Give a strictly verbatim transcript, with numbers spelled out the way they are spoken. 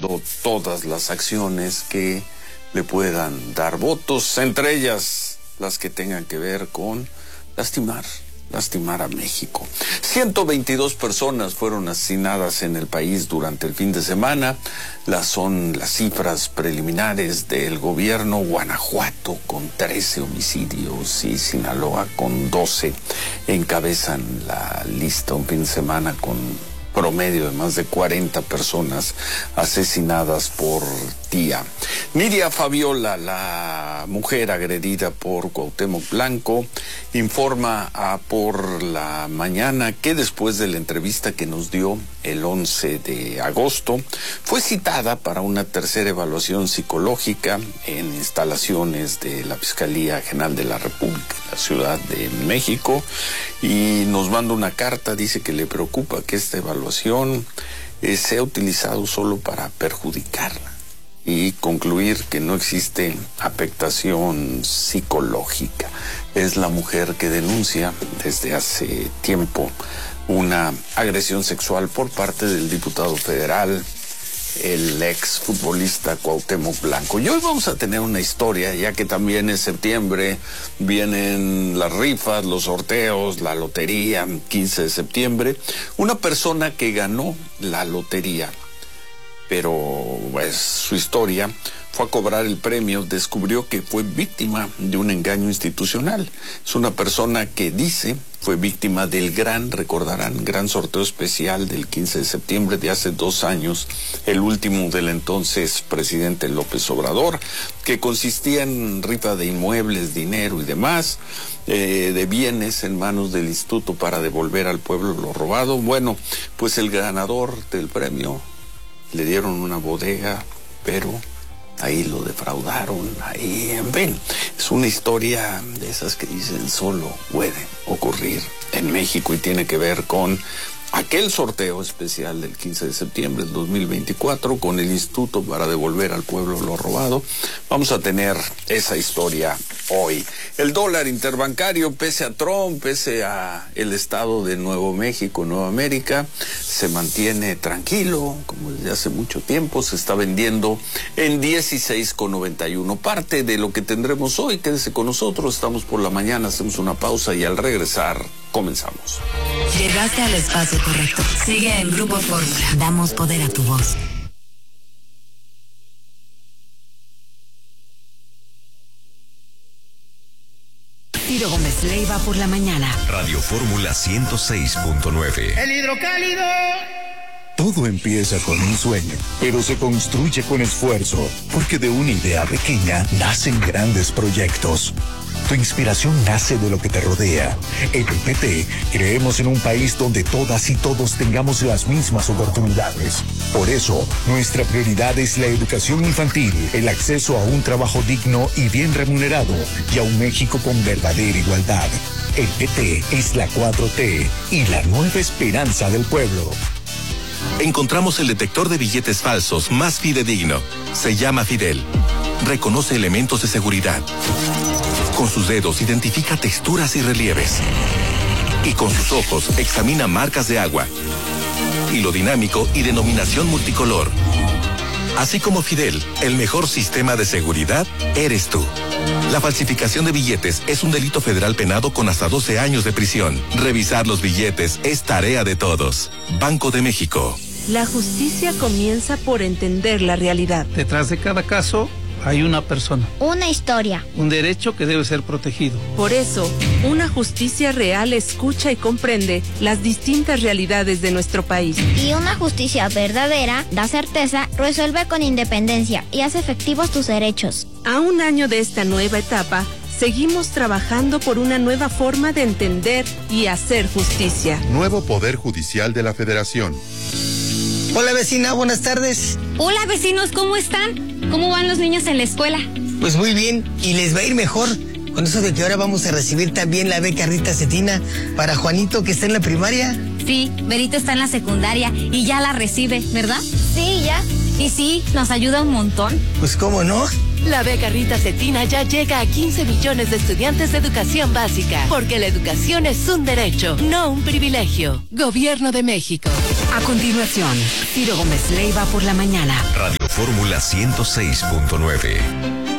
tomando todas las acciones que le puedan dar votos, entre ellas las que tengan que ver con lastimar, lastimar a México. ciento veintidós personas fueron asesinadas en el país durante el fin de semana. Las son las cifras preliminares del gobierno. Guanajuato con trece homicidios y Sinaloa con doce encabezan la lista. Un fin de semana con promedio de más de cuarenta personas asesinadas por día. Nidia Fabiola, la mujer agredida por Cuauhtémoc Blanco, informa a Por la Mañana que después de la entrevista que nos dio el once de agosto, fue citada para una tercera evaluación psicológica en instalaciones de la Fiscalía General de la República en la Ciudad de México, y nos manda una carta. Dice que le preocupa que esta evaluación eh, sea utilizado solo para perjudicarla, y concluir que no existe afectación psicológica. Es la mujer que denuncia desde hace tiempo una agresión sexual por parte del diputado federal, el ex futbolista Cuauhtémoc Blanco. Y hoy vamos a tener una historia, ya que también es septiembre, vienen las rifas, los sorteos, la lotería, quince de septiembre. Una persona que ganó la lotería, pero pues su historia fue a cobrar el premio, descubrió que fue víctima de un engaño institucional. Es una persona que dice fue víctima del gran, recordarán, gran sorteo especial del quince de septiembre de hace dos años, el último del entonces presidente López Obrador, que consistía en rifa de inmuebles, dinero y demás, eh, de bienes en manos del instituto para devolver al pueblo lo robado. Bueno, pues el ganador del premio le dieron una bodega, pero ahí lo defraudaron, ahí, en fin. Es una historia de esas que dicen solo puede ocurrir en México, y tiene que ver con aquel sorteo especial del quince de septiembre del dos mil veinticuatro con el instituto para devolver al pueblo lo robado. Vamos a tener esa historia hoy. El dólar interbancario, pese a Trump, pese a el estado de Nuevo México, Nueva América, se mantiene tranquilo, como desde hace mucho tiempo. Se está vendiendo en dieciséis con noventa y uno. Parte de lo que tendremos hoy, quédese con nosotros. Estamos por la mañana, hacemos una pausa y al regresar comenzamos. Llegaste al espacio correcto. Sigue en Grupo Fórmula. Damos poder a tu voz. Ciro Gómez Leiva por la mañana. Radio Fórmula ciento seis punto nueve. El hidrocálido. Todo empieza con un sueño, pero se construye con esfuerzo, porque de una idea pequeña nacen grandes proyectos. Tu inspiración nace de lo que te rodea. En el P T creemos en un país donde todas y todos tengamos las mismas oportunidades. Por eso, nuestra prioridad es la educación infantil, el acceso a un trabajo digno y bien remunerado, y a un México con verdadera igualdad. El P T es la cuatro T y la nueva esperanza del pueblo. Encontramos el detector de billetes falsos más fidedigno. Se llama Fidel. Reconoce elementos de seguridad. Con sus dedos identifica texturas y relieves. Y con sus ojos examina marcas de agua. Hilo dinámico y denominación multicolor. Así como Fidel, el mejor sistema de seguridad eres tú. La falsificación de billetes es un delito federal penado con hasta doce años de prisión. Revisar los billetes es tarea de todos. Banco de México. La justicia comienza por entender la realidad. Detrás de cada caso hay una persona. Una historia. Un derecho que debe ser protegido. Por eso, una justicia real escucha y comprende las distintas realidades de nuestro país. Y una justicia verdadera da certeza, resuelve con independencia y hace efectivos tus derechos. A un año de esta nueva etapa, seguimos trabajando por una nueva forma de entender y hacer justicia. Nuevo Poder Judicial de la Federación. Hola vecina, buenas tardes. Hola vecinos, ¿cómo están? ¿Cómo van los niños en la escuela? Pues muy bien, y les va a ir mejor con eso de que ahora vamos a recibir también la beca Rita Cetina para Juanito, que está en la primaria. Sí, Berito está en la secundaria y ya la recibe, ¿verdad? Sí, ya. Y sí, nos ayuda un montón. Pues cómo no. La beca Rita Cetina ya llega a quince millones de estudiantes de educación básica, porque la educación es un derecho, no un privilegio. Gobierno de México. A continuación, Ciro Gómez Leiva por la mañana. Radio Fórmula ciento seis punto nueve.